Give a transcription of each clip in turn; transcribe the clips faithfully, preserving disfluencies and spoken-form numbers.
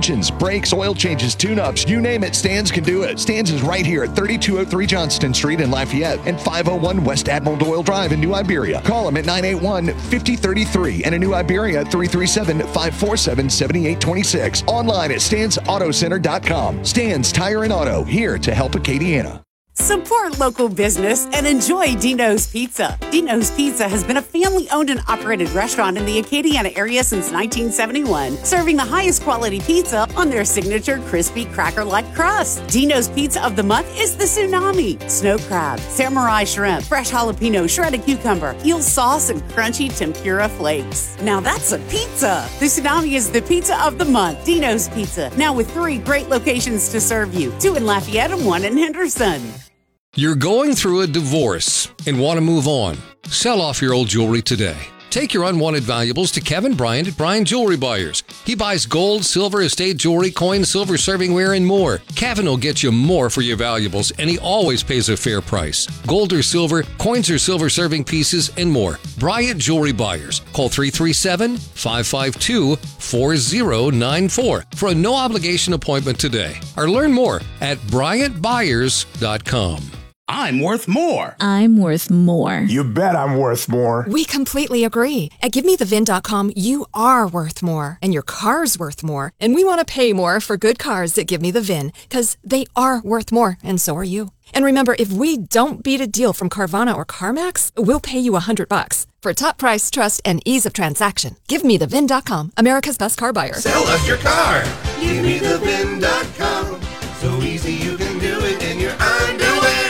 engines, brakes, oil changes, tune-ups, you name it, Stan's can do it. Stan's is right here at thirty-two oh three Johnston Street in Lafayette and five oh one West Admiral Doyle Drive in New Iberia. Call them at nine eight one, five oh three three and in New Iberia at three three seven, five four seven, seven eight two six. Online at stans auto center dot com. Stan's Tire and Auto, here to help Acadiana. Support local business and enjoy Dino's Pizza. Dino's Pizza has been a family-owned and operated restaurant in the Acadiana area since nineteen seventy-one, serving the highest quality pizza on their signature crispy cracker-like crust. Dino's Pizza of the month is the Tsunami, snow crab, samurai shrimp, fresh jalapeno, shredded cucumber, eel sauce, and crunchy tempura flakes. Now that's a pizza. The Tsunami is the pizza of the month. Dino's Pizza, now with three great locations to serve you, two in Lafayette and one in Henderson. You're going through a divorce and want to move on. Sell off your old jewelry today. Take your unwanted valuables to Kevin Bryant at Bryant Jewelry Buyers. He buys gold, silver, estate jewelry, coins, silver servingware, and more. Kevin will get you more for your valuables, and he always pays a fair price. Gold or silver, coins or silver serving pieces, and more. Bryant Jewelry Buyers. Call three three seven, five five two, four zero nine four for a no-obligation appointment today. Or learn more at bryant buyers dot com. I'm worth more. I'm worth more. You bet I'm worth more. We completely agree. At give me the V I N dot com, you are worth more, and your car's worth more. And we want to pay more for good cars that Give Me the V I N, because they are worth more, and so are you. And remember, if we don't beat a deal from Carvana or CarMax, we'll pay you a hundred bucks. For top price, trust, and ease of transaction, give me the V I N dot com, America's best car buyer. Sell us your car. Give me the V I N dot com. So easy you can do it in your underwear.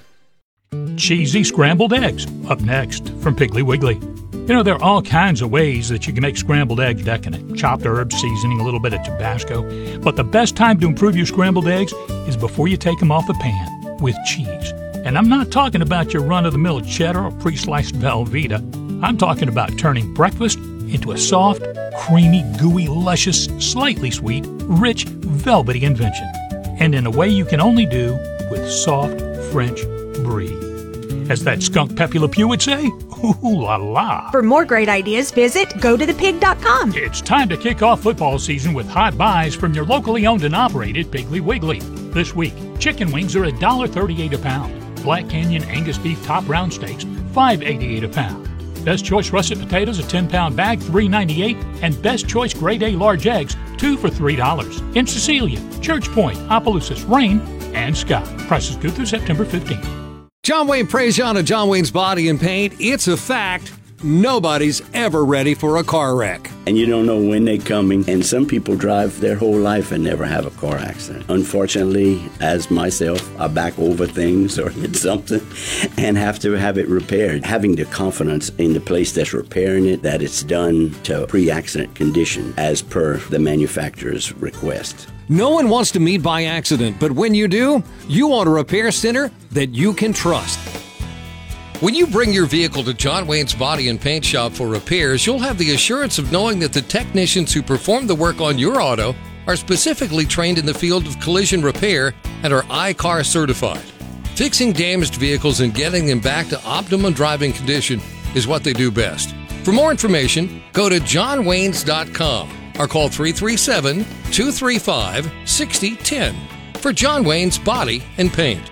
Cheesy scrambled eggs, up next from Piggly Wiggly. You know, there are all kinds of ways that you can make scrambled eggs decadent. Chopped herbs, seasoning, a little bit of Tabasco. But the best time to improve your scrambled eggs is before you take them off the pan with cheese. And I'm not talking about your run-of-the-mill cheddar or pre-sliced Velveeta. I'm talking about turning breakfast into a soft, creamy, gooey, luscious, slightly sweet, rich, velvety invention. And in a way you can only do with soft French brie. As that skunk Pepe Le Pew would say, ooh la la. For more great ideas, visit go to the pig dot com. It's time to kick off football season with hot buys from your locally owned and operated Piggly Wiggly. This week, chicken wings are one dollar thirty-eight a pound. Black Canyon Angus beef top round steaks, five dollars and eighty-eight cents a pound. Best Choice russet potatoes, a ten pound bag, three dollars and ninety-eight cents. And Best Choice Grade A large eggs, two for three dollars. In Cecilia, Church Point, Opelousas, Rain, and Scott. Prices good through September fifteenth. John Wayne Prejean of John Wayne's Body and Paint. It's a fact. Nobody's ever ready for a car wreck. And you don't know when they're coming. And some people drive their whole life and never have a car accident. Unfortunately, as myself, I back over things or hit something and have to have it repaired. Having the confidence in the place that's repairing it that it's done to pre-accident condition as per the manufacturer's request. No one wants to meet by accident, but when you do, you want a repair center that you can trust. When you bring your vehicle to John Wayne's Body and Paint Shop for repairs, you'll have the assurance of knowing that the technicians who perform the work on your auto are specifically trained in the field of collision repair and are I C A R certified. Fixing damaged vehicles and getting them back to optimum driving condition is what they do best. For more information, go to john waynes dot com or call three three seven, two three five, six zero one zero for John Wayne's Body and Paint.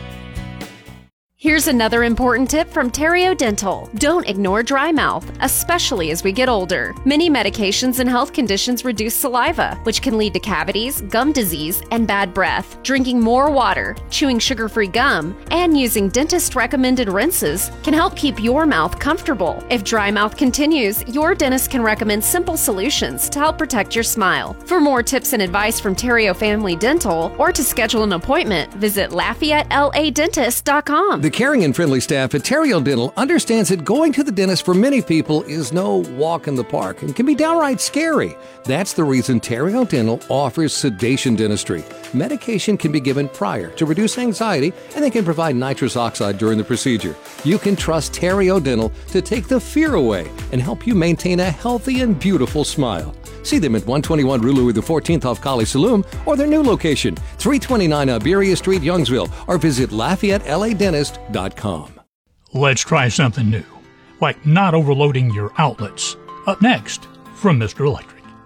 Here's another important tip from Terrio Dental. Don't ignore dry mouth, especially as we get older. Many medications and health conditions reduce saliva, which can lead to cavities, gum disease, and bad breath. Drinking more water, chewing sugar-free gum, and using dentist-recommended rinses can help keep your mouth comfortable. If dry mouth continues, your dentist can recommend simple solutions to help protect your smile. For more tips and advice from Terrio Family Dental, or to schedule an appointment, visit Lafayette L A Dentist dot com. The caring and friendly staff at Terrio Dental understands that going to the dentist for many people is no walk in the park and can be downright scary. That's the reason Terrio Dental offers sedation dentistry. Medication can be given prior to reduce anxiety, and they can provide nitrous oxide during the procedure. You can trust Terrio Dental to take the fear away and help you maintain a healthy and beautiful smile. See them at one twenty-one Rue Louis the fourteenth off College Saloon or their new location, three twenty-nine Iberia Street, Youngsville, or visit Lafayette L A Dentist dot com. Let's try something new, like not overloading your outlets. Up next, from Mister Electric.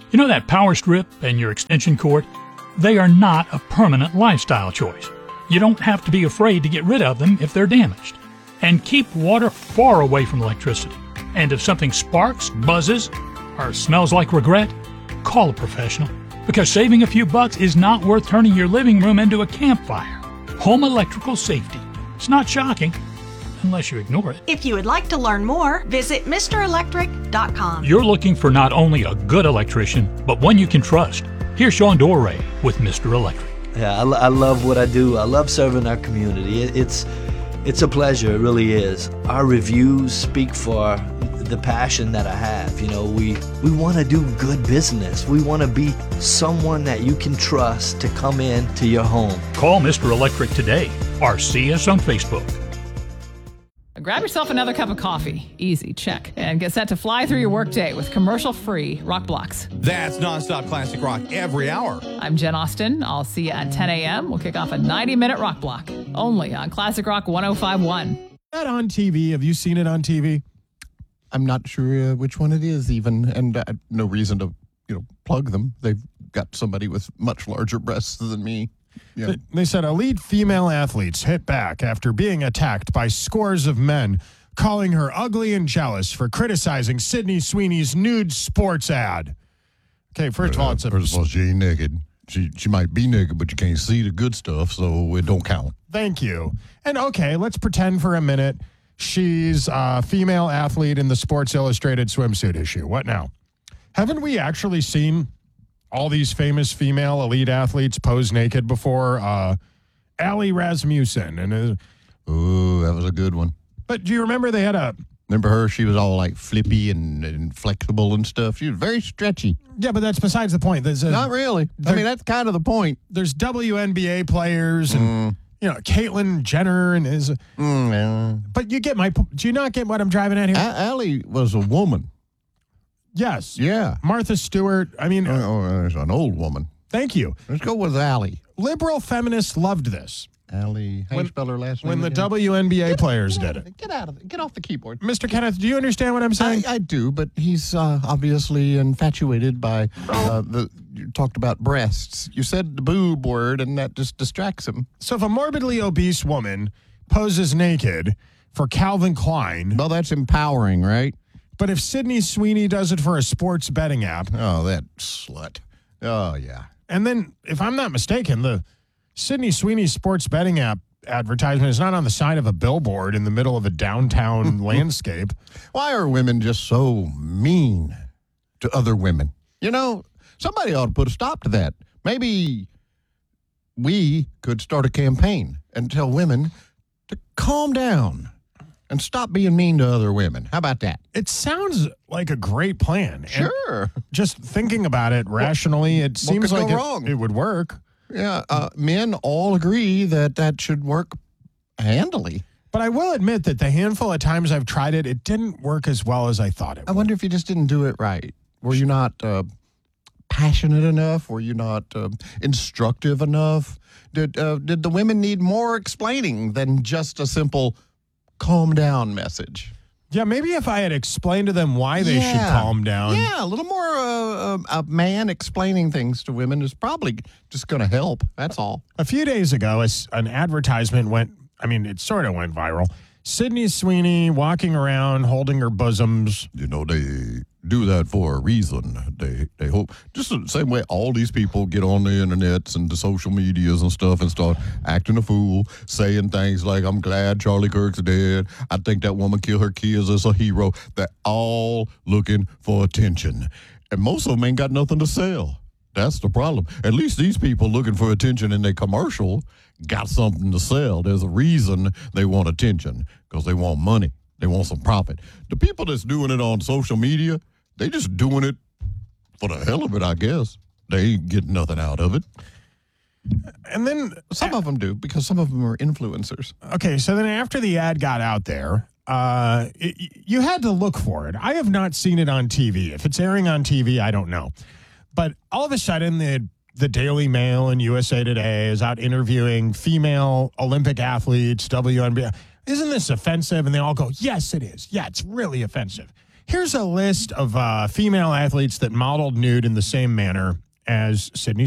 You know that power strip and your extension cord? They are not a permanent lifestyle choice. You don't have to be afraid to get rid of them if they're damaged. And keep water far away from electricity. And if something sparks, buzzes, or smells like regret, call a professional. Because saving a few bucks is not worth turning your living room into a campfire. Home electrical safety. It's not shocking, unless you ignore it. If you would like to learn more, visit Mister Electric dot com. You're looking for not only a good electrician, but one you can trust. Here's Sean Dorey with Mister Electric. Yeah, I, lo- I love what I do. I love serving our community. It, it's it's a pleasure. It really is. Our reviews speak for the passion that I have. You know, we we want to do good business. We want to be someone that you can trust to come in to your home. Call Mister Electric today or see us on Facebook. Grab yourself another cup of coffee. Easy, check. And get set to fly through your workday with commercial-free rock blocks. That's nonstop classic rock every hour. I'm Jen Austen. I'll see you at ten a.m. We'll kick off a ninety-minute rock block, only on Classic Rock one oh five point one. That on T V? Have you seen it on T V? I'm not sure uh, which one it is even, and uh, no reason to, you know, plug them. They've got somebody with much larger breasts than me. Yeah. They said elite female athletes hit back after being attacked by scores of men, calling her ugly and jealous for criticizing Sydney Sweeney's nude sports ad. Okay, first of all, it's a... First of all, she ain't naked. She, she might be naked, but you can't see the good stuff, so it don't count. Thank you. And okay, let's pretend for a minute she's a female athlete in the Sports Illustrated swimsuit issue. What now? Haven't we actually seen all these famous female elite athletes pose naked before? Uh, Ali Rasmussen. and uh, Ooh, that was a good one. But do you remember they had a... Remember her? She was all like flippy and, and flexible and stuff. She was very stretchy. Yeah, but that's besides the point. There's a, Not really. I mean, that's kind of the point. There's W N B A players and... Mm. You know, Caitlyn Jenner and his... Mm, yeah. But you get my... Do you not get what I'm driving at here? A- Allie was a woman. Yes. Yeah. Martha Stewart. I mean... Oh, uh, an old woman. Thank you. Let's go with Allie. Liberal feminists loved this. Allie... How do you spell her last name When the again? W N B A get, players get did it. it. Get out of it. Get off the keyboard. Mister Kenneth, do you understand what I'm saying? I, I do, but he's uh, obviously infatuated by uh, the... You talked about breasts. You said the boob word, and that just distracts him. So if a morbidly obese woman poses naked for Calvin Klein... Well, that's empowering, right? But if Sydney Sweeney does it for a sports betting app... Oh, that slut. Oh, yeah. And then, if I'm not mistaken, the Sydney Sweeney sports betting app advertisement is not on the side of a billboard in the middle of a downtown landscape. Why are women just so mean to other women? You know... Somebody ought to put a stop to that. Maybe we could start a campaign and tell women to calm down and stop being mean to other women. How about that? It sounds like a great plan. Sure. And just thinking about it rationally, it seems what could like go it, wrong? it would work. Yeah, uh, men all agree that that should work handily. But I will admit that the handful of times I've tried it, it didn't work as well as I thought it would. I wonder if you just didn't do it right. Were you not... Uh, passionate enough? Were you not uh, instructive enough? Did uh, did the women need more explaining than just a simple calm down message? Yeah, maybe if I had explained to them why they yeah. should calm down. Yeah, a little more uh, a man explaining things to women is probably just going to help. That's all. A few days ago, an advertisement went, I mean, it sort of went viral. Sydney Sweeney walking around holding her bosoms. You know, they do that for a reason. They they hope, just the same way all these people get on the internets and the social medias and stuff and start acting a fool, saying things like, I'm glad Charlie Kirk's dead. I think that woman killed her kids as a hero. They're all looking for attention. And most of them ain't got nothing to sell. That's the problem. At least these people looking for attention in their commercial got something to sell. There's a reason they want attention, because they want money. They want some profit. The people that's doing it on social media, they just doing it for the hell of it, I guess. They ain't getting nothing out of it. And then some of them do, because some of them are influencers. Okay, so then after the ad got out there, uh, it, you had to look for it. I have not seen it on T V. If it's airing on T V, I don't know. But all of a sudden, the the Daily Mail and U S A Today is out interviewing female Olympic athletes, W N B A. Isn't this offensive? And they all go, yes, it is. Yeah, it's really offensive. Here's a list of uh, female athletes that modeled nude in the same manner as Sydney